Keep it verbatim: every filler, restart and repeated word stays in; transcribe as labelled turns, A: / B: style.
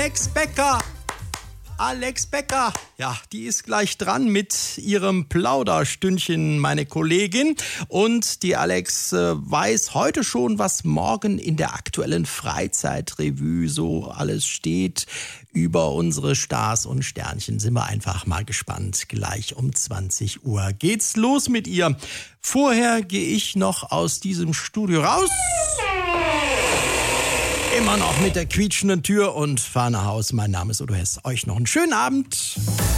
A: Alex Becker. Alex Becker, ja, die ist gleich dran mit ihrem Plauderstündchen, meine Kollegin. Und die Alex äh, weiß heute schon, was morgen in der aktuellen Freizeitrevue so alles steht. Über unsere Stars und Sternchen sind wir einfach mal gespannt. Gleich um zwanzig Uhr geht's los mit ihr. Vorher gehe ich noch aus diesem Studio raus. Immer noch mit der quietschenden Tür und fahre nach Hause. Mein Name ist Udo Hess. Euch noch einen schönen Abend.